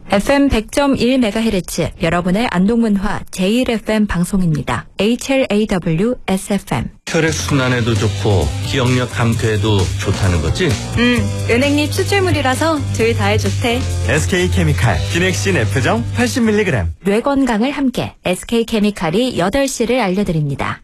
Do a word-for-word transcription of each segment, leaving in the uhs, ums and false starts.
에프엠 백 점 일 메가헤르츠 여러분의 안동문화 제일 에프엠 방송입니다. 에이치엘에이더블유 에스에프엠. 혈액순환에도 좋고 기억력 감퇴에도 좋다는 거지? 음, 은행잎 추출물이라서 둘 다에 좋대. 에스케이케미칼 기넥신 F정 팔십 밀리그램. 뇌 건강을 함께 에스케이케미칼이 여덟 시를 알려드립니다.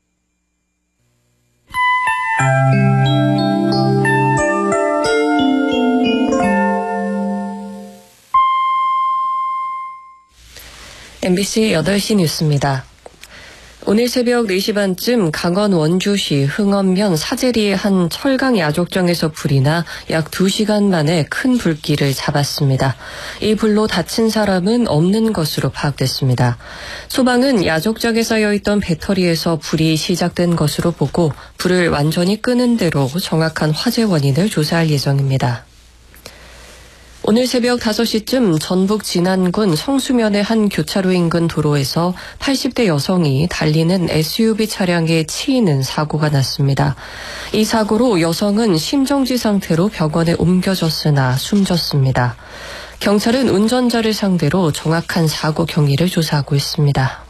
엠비씨 여덟 시 뉴스입니다. 오늘 새벽 네 시 반쯤 강원 원주시 흥엄면 사제리의 한 철강 야족정에서 불이 나 약 두 시간 만에 큰 불길을 잡았습니다. 이 불로 다친 사람은 없는 것으로 파악됐습니다. 소방은 야족장에 쌓여있던 배터리에서 불이 시작된 것으로 보고 불을 완전히 끄는 대로 정확한 화재 원인을 조사할 예정입니다. 오늘 새벽 다섯 시쯤 전북 진안군 성수면의 한 교차로 인근 도로에서 팔십 대 여성이 달리는 에스유브이 차량에 치이는 사고가 났습니다. 이 사고로 여성은 심정지 상태로 병원에 옮겨졌으나 숨졌습니다. 경찰은 운전자를 상대로 정확한 사고 경위를 조사하고 있습니다.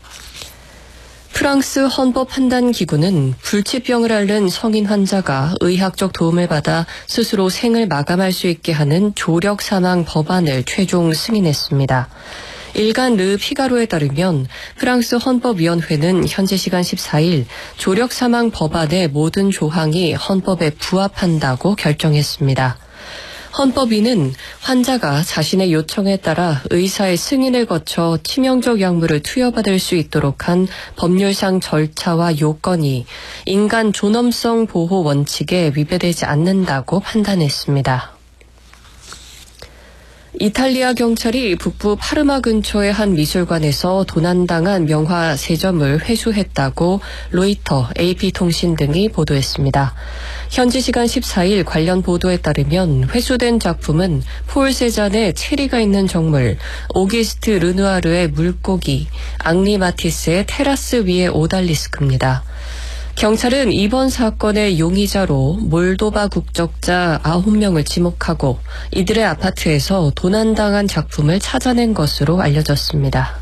프랑스 헌법판단기구는 불치병을 앓는 성인 환자가 의학적 도움을 받아 스스로 생을 마감할 수 있게 하는 조력 사망 법안을 최종 승인했습니다. 일간 르 피가로에 따르면 프랑스 헌법위원회는 현지 시간 십사 일 조력 사망 법안의 모든 조항이 헌법에 부합한다고 결정했습니다. 헌법위는 환자가 자신의 요청에 따라 의사의 승인을 거쳐 치명적 약물을 투여받을 수 있도록 한 법률상 절차와 요건이 인간 존엄성 보호 원칙에 위배되지 않는다고 판단했습니다. 이탈리아 경찰이 북부 파르마 근처의 한 미술관에서 도난당한 명화 세 점을 회수했다고 로이터, 에이피통신 등이 보도했습니다. 현지 시간 십사 일 관련 보도에 따르면 회수된 작품은 폴 세잔의 체리가 있는 정물, 오기스트 르누아르의 물고기, 앙리 마티스의 테라스 위의 오달리스크입니다. 경찰은 이번 사건의 용의자로 몰도바 국적자 아홉 명을 지목하고 이들의 아파트에서 도난당한 작품을 찾아낸 것으로 알려졌습니다.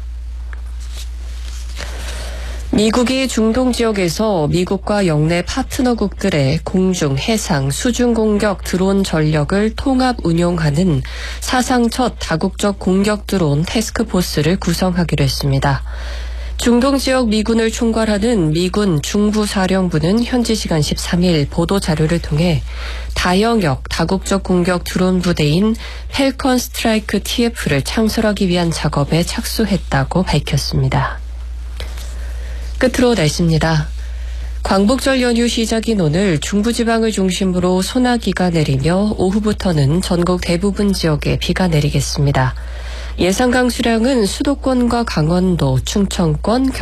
미국이 중동 지역에서 미국과 영내 파트너국들의 공중, 해상, 수중 공격 드론 전력을 통합 운용하는 사상 첫 다국적 공격 드론 태스크포스를 구성하기로 했습니다. 중동 지역 미군을 총괄하는 미군 중부사령부는 현지 시간 십삼 일 보도자료를 통해 다영역 다국적 공격 드론 부대인 펠컨 스트라이크 티에프를 창설하기 위한 작업에 착수했다고 밝혔습니다. 끝으로 날씨입니다. 광복절 연휴 시작인 오늘 중부지방을 중심으로 소나기가 내리며 오후부터는 전국 대부분 지역에 비가 내리겠습니다. 예상 강수량은 수도권과 강원도, 충청권,